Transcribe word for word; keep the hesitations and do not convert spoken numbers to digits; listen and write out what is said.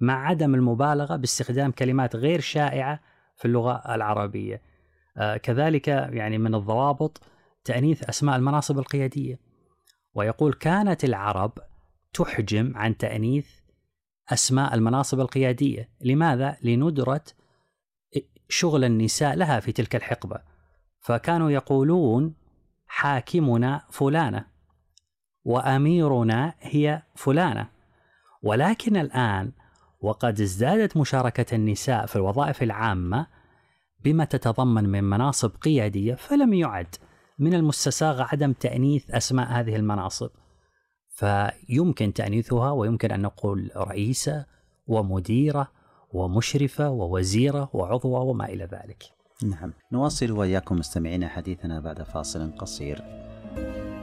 مع عدم المبالغة باستخدام كلمات غير شائعة في اللغة العربية. آه كذلك يعني من الضوابط تأنيث أسماء المناصب القيادية، ويقول كانت العرب تحجم عن تأنيث أسماء المناصب القيادية. لماذا؟ لندرة شغل النساء لها في تلك الحقبة، فكانوا يقولون حاكمنا فلانة وأميرنا هي فلانة. ولكن الآن وقد ازدادت مشاركة النساء في الوظائف العامة بما تتضمن من مناصب قيادية، فلم يعد من المستساغ عدم تأنيث أسماء هذه المناصب، فيمكن تأنيثها، ويمكن أن نقول رئيسة ومديرة ومشرفة ووزيرة وعضوة وما إلى ذلك. نعم، نواصل وإياكم مستمعينا حديثنا بعد فاصل قصير.